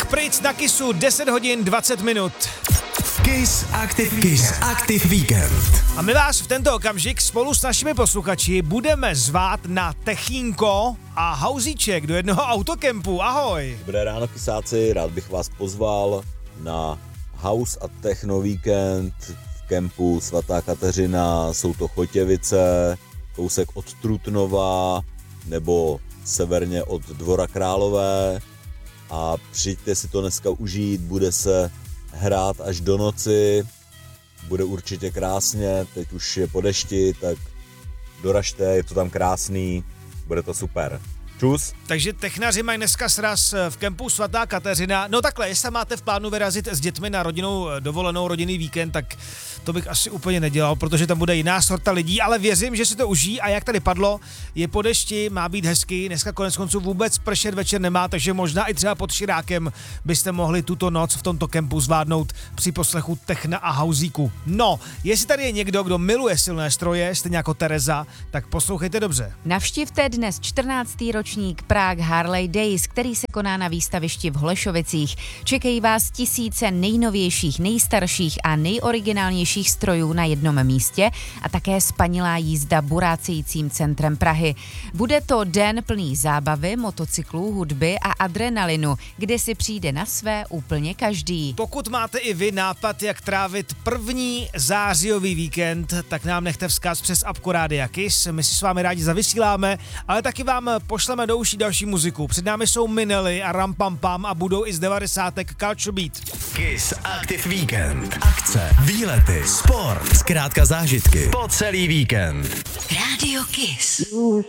Pryc na Kissu, 10 hodin 20 minut. Kiss Active Weekend. A my vás v tento okamžik spolu s našimi posluchači budeme zvát na Techínko a Hauzíček do jednoho autokempu. Ahoj. Dobré ráno, kysáci, rád bych vás pozval na House a Techno Weekend v kempu Svatá Kateřina. Jsou to Chotěvice, kousek od Trutnova nebo severně od Dvora Králové. A přijďte si to dneska užít, bude se hrát až do noci, bude určitě krásně, teď už je po dešti, tak doražte, je to tam krásný, bude to super. Čus. Takže technaři mají dneska sraz v kempu Svatá Kateřina. No takhle, jestli máte v plánu vyrazit s dětmi na rodinnou dovolenou, rodinný víkend, tak to bych asi úplně nedělal, protože tam bude jiná sorta lidí, ale věřím, že si to užijí a jak tady padlo, je po dešti, má být hezký, dneska konec konců vůbec pršet večer nemá, takže možná i třeba pod Širákem byste mohli tuto noc v tomto kempu zvládnout při poslechu techna a hauzíku. No, jestli tady je někdo, kdo miluje silné stroje, stejně jako Tereza, tak poslouchejte dobře. Navštivte dnes 14. ročník Prague Harley Days, který se koná na výstavišti v Holešovicích. Čekají vás tisíce nejnovějších, nejstarších a nejoriginálnějších strojů na jednom místě a také spanilá jízda burácejícím centrem Prahy. Bude to den plný zábavy, motocyklů, hudby a adrenalinu, kde si přijde na své úplně každý. Pokud máte i vy nápad, jak trávit první zářijový víkend, tak nám nechte vzkaz přes apku Rádia Kiss. My si s vámi rádi zavysíláme, ale taky vám pošleme do uší další muziku. Před námi jsou Minely a Rampampam a budou i z 90. Culture Beat. Kiss Active Weekend. Akce, výlety, sport, zkrátka zážitky po celý víkend. Rádio Kiss.